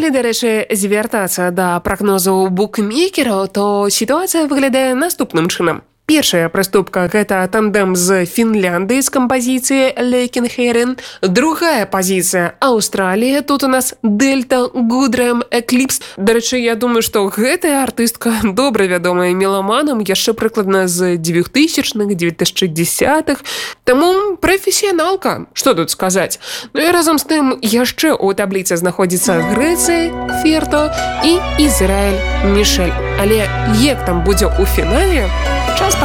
Калі, дарэчы, звяртацца да прагнозаў букмекераў, то сітуацыя выглядае наступным чынам. Першая прыступка – гэта тандем з Фінляндыі з кампазіцыяй Лекенхерен. Другая пазіцыя – Аўстралія. Тут у нас Дельта, Гудрэм, Экліпс. Дарэчы, я думаю, што гэтая артыстка добра вядомая меламанам яшчэ прыкладна з 2000-х, 2010-х. Таму прафесіяналка. Што тут сказаць? Ну і разам з тым яшчэ ў табліцы знаходзіцца Грэцыя, Ферто і Ізраіль, Мішэль. Але як там будзе ў фінале, час